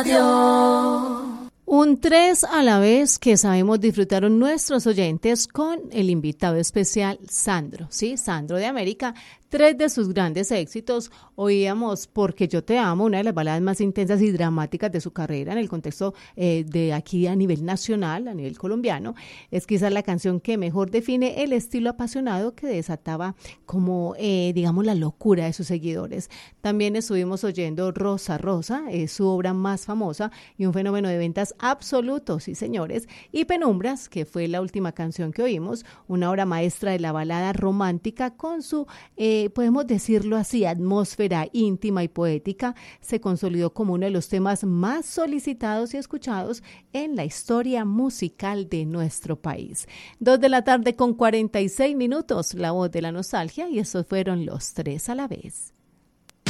Un tres a la vez que sabemos disfrutaron nuestros oyentes con el invitado especial Sandro, ¿sí? Sandro de América. Tres de sus grandes éxitos oíamos Porque yo te amo, una de las baladas más intensas y dramáticas de su carrera en el contexto de aquí a nivel nacional, a nivel colombiano. Es quizás la canción que mejor define el estilo apasionado que desataba como, digamos, la locura de sus seguidores. También estuvimos oyendo Rosa Rosa, es su obra más famosa y un fenómeno de ventas absoluto, sí señores. Y Penumbras, que fue la última canción que oímos, una obra maestra de la balada romántica con su podemos decirlo así, atmósfera íntima y poética, se consolidó como uno de los temas más solicitados y escuchados en la historia musical de nuestro país. 2 de la tarde con 46 minutos, la voz de la nostalgia, y estos fueron los tres a la vez.